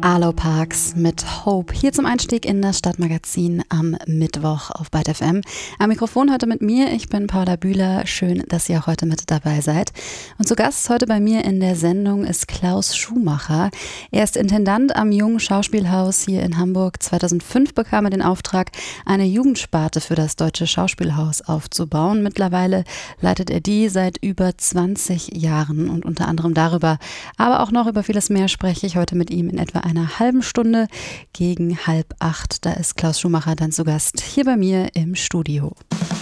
Arlo Parks mit Hope hier zum Einstieg in das Stadtmagazin am Mittwoch auf Byte FM. Am Mikrofon heute mit mir, ich bin Paula Bühler. Schön, dass ihr auch heute mit dabei seid. Und zu Gast heute bei mir in der Sendung ist Klaus Schumacher. Er ist Intendant am Jungen Schauspielhaus hier in Hamburg. 2005 bekam er den Auftrag, eine Jugendsparte für das Deutsche Schauspielhaus aufzubauen. Mittlerweile leitet er die seit über 20 Jahren und unter anderem darüber, aber auch noch über vieles mehr spreche ich heute mit ihm in etwa einer halben Stunde gegen 7:30. Da ist Klaus Schumacher dann zu Gast hier bei mir im Studio.